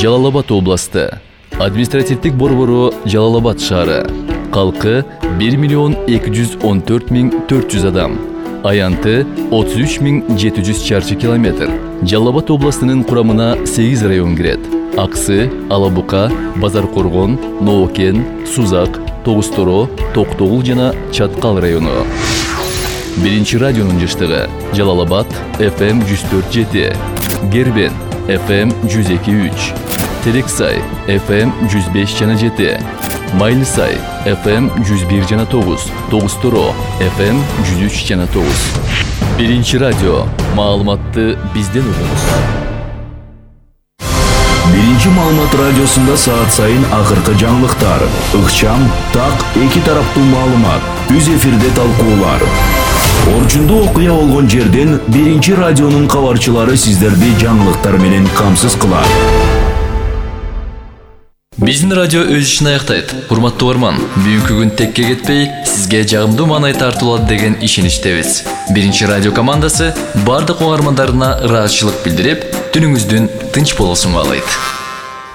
Жалал-Абад областы. Административдик борбору Жалал-Абад шаары. Халкы 1.214.400 адам. Аянты 33.700 чарчы километр. Жалал-Абад областынын курамына 8 район кирет. Аксы, Алабука, Базар-Коргон, Ноокен, Сузак, Тогусторо, Токтогул жана Чаткал району. Биринчи радионун жыштыгы Жалал-Абад FM 104.7, Гербен FM 102.3, Терексай FM 105.7, Майлысай FM 101.9, Тогусторо FM 103.9. Биринчи радио. Маалыматты бизден угуңуз. Биринчи маалымат радиосунда саат сайын акыркы жаңылыктар, ыкчам, так, эки тараптуу маалымат, үз эфирде талкуулар. Орчундуу окуя болгон жерден биринчи радионун кабарчылары сиздерди жаңылыктар менен камсыз кылат. Биздин радио өз ишин аяктайт. Урматтуу угарман, бүгүнкү күн текке кетпей, сизге жагымдуу маанай тартуулат деген ишеничтебиз. Биринчи радио командасы бардык угармандарына ыраазычылык билдирип, түнүңүздүн тынч болуусун каалайт.